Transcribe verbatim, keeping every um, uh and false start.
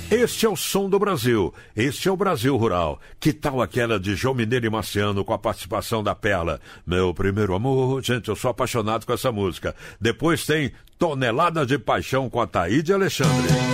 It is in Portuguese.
Este é o som do Brasil, este é o Brasil Rural. Que tal aquela de João Mineiro e Marciano com a participação da Perla? Meu primeiro amor, gente, eu sou apaixonado com essa música. Depois tem Tonelada de Paixão com a Taíde Alexandre.